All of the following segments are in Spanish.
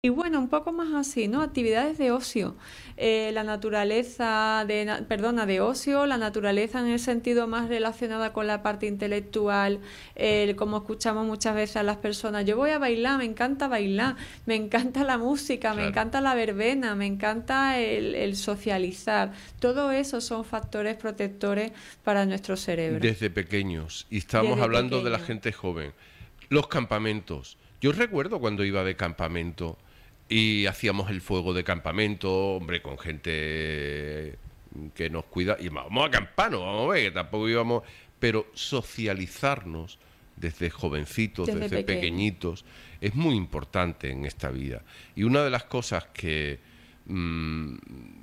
Y bueno, un poco más así, ¿no? Actividades de ocio. La naturaleza, perdona, de ocio, la naturaleza en el sentido más relacionada con la parte intelectual, como escuchamos muchas veces a las personas, yo voy a bailar, me encanta bailar, me encanta la música, me Claro. encanta la verbena, me encanta el socializar. Todo eso son factores protectores para nuestro cerebro, Desde pequeños. Y estábamos desde hablando de la pequeño. gente joven. Los campamentos. Yo recuerdo cuando iba de campamento y hacíamos el fuego de campamento, hombre, con gente que nos cuida. Y vamos a acampar, no vamos a ver, que tampoco íbamos. Pero socializarnos desde jovencitos, Desde desde pequeño. pequeñitos, es muy importante en esta vida. Y una de las cosas que mm,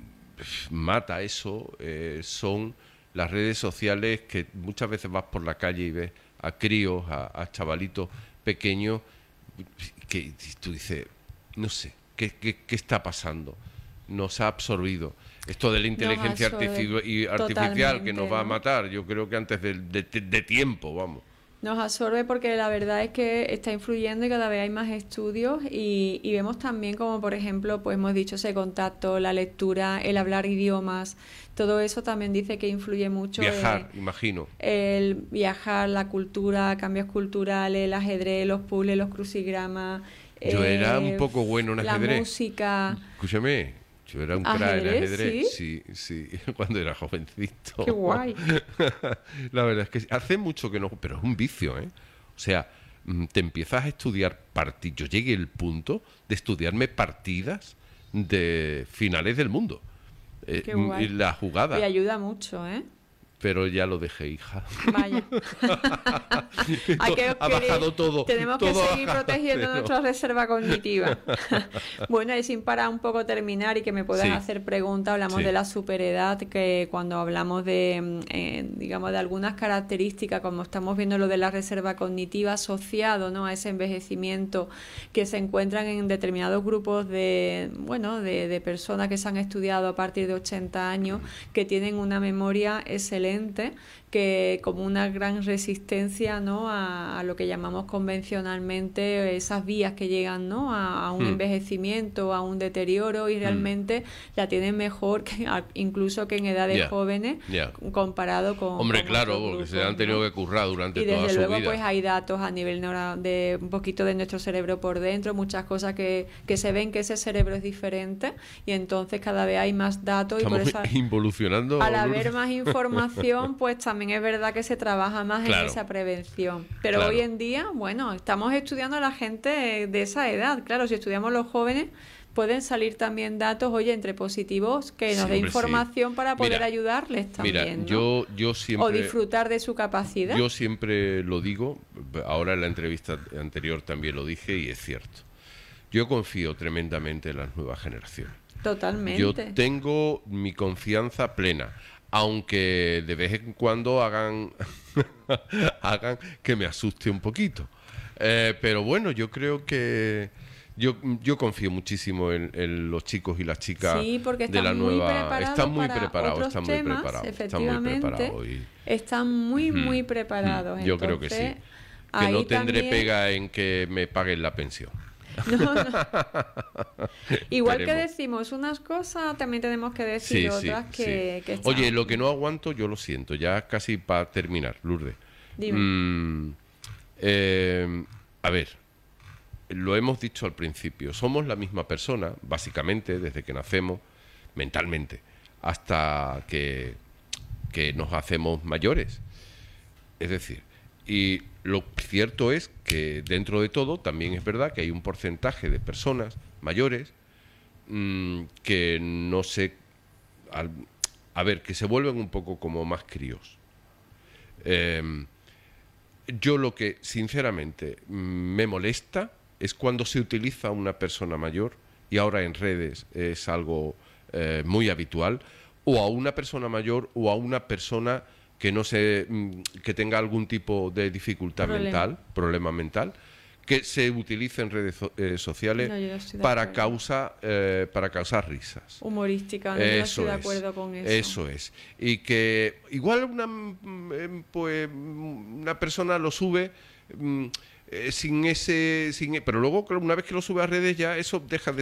mata eso son las redes sociales, que muchas veces vas por la calle y ves a críos, a chavalitos pequeños, que tú dices, no sé, ¿qué está pasando? Nos ha absorbido. Esto de la Nos inteligencia absorbe artificial que nos totalmente, va a ¿no? matar, yo creo que antes de tiempo, vamos. Nos absorbe porque la verdad es que está influyendo y cada vez hay más estudios y vemos también como por ejemplo pues hemos dicho ese contacto, la lectura, el hablar idiomas, todo eso también dice que influye mucho Viajar, imagino. el viajar, la cultura, cambios culturales, el ajedrez, los puzzles, los crucigramas, Yo era un poco bueno en la ajedrez. música, Escúchame, yo era un crack en ajedrez, ajedrez, sí, sí, sí, cuando era qué jovencito. guay. La verdad es que hace mucho que no, pero es un vicio, ¿eh? O sea, te empiezas a estudiar partidas. Yo llegué al punto de estudiarme partidas de finales del mundo. Qué Y guay. la Y jugada, ayuda mucho, ¿eh? pero ya lo dejé, hija. Vaya. Hay que Ha bajado todo, tenemos que todo ha seguir bajado a protegiendo cero. nuestra reserva cognitiva. Bueno, y sin para un poco terminar y que me puedas Sí, hacer preguntas, hablamos de sí. la superedad, que cuando hablamos de, digamos, de algunas características, como estamos viendo lo de la reserva cognitiva asociado, ¿no? A ese envejecimiento que se encuentran en determinados grupos de, bueno, de personas que se han estudiado a partir de 80 años, que tienen una memoria excelente, que como una gran resistencia, ¿no? A lo que llamamos convencionalmente esas vías que llegan, ¿no? A un Hmm, envejecimiento, a un deterioro y hmm. realmente la tienen mejor que incluso que en edades Ya, jóvenes ya. comparado Hombre, con claro, otros porque se grupos, han tenido ¿no? que currar durante Y toda desde su luego pues vida. hay datos a nivel de un poquito de nuestro cerebro por dentro, muchas cosas que se ven que ese cerebro es diferente y entonces cada vez hay más datos y por Estamos eso involucionando, al haber Lourdes. más información, pues también es verdad que se trabaja más en Claro, esa prevención. Pero hoy claro. en día, bueno, estamos estudiando a la gente de esa edad. Claro, si estudiamos los jóvenes, pueden salir también datos, oye, entre positivos, que nos Sí, dé hombre, sí. información para poder Mira, ayudarles mira, también, ¿no? O disfrutar de su capacidad. yo siempre lo digo, ahora en la entrevista anterior también lo dije y es cierto. Yo confío tremendamente en las nuevas generaciones. Yo Totalmente. tengo mi confianza plena, aunque de vez en cuando hagan, hagan que me asuste un poquito. Pero bueno, yo creo que yo confío muchísimo en los chicos y las chicas Sí, porque de la están muy nueva. preparados para otros Están muy temas, preparados, están muy efectivamente, preparados. están muy, muy preparados. Yo creo que Entonces, sí. Que ahí no tendré también, pega en que me paguen la pensión. no, no, igual que Esperemos. decimos unas cosas, también tenemos que decir Sí, sí, otras sí. que Oye, están. lo que no aguanto, yo lo siento, ya casi para terminar, Lourdes. Dime. Mm, eh, a ver, lo hemos dicho al principio, somos la misma persona, básicamente, desde que nacemos, mentalmente, hasta que nos hacemos mayores. Es decir, y lo cierto es que dentro de todo también es verdad que hay un porcentaje de personas mayores que no sé, al- a ver, que se vuelven un poco como más críos. Eh, yo lo que sinceramente me molesta es cuando se utiliza a una persona mayor, y ahora en redes es algo muy habitual, o a una persona mayor o a una persona que no se, que tenga algún tipo de dificultad Problema. mental, problema mental, que se utilice en redes sociales No, yo no estoy de acuerdo. para causar risas. Humorística, no, yo no estoy Eso de es, acuerdo con eso. eso es. Y que igual pues, una persona lo sube, mm, sin ese... Sin, pero luego, claro, una vez que lo sube a redes ya eso deja de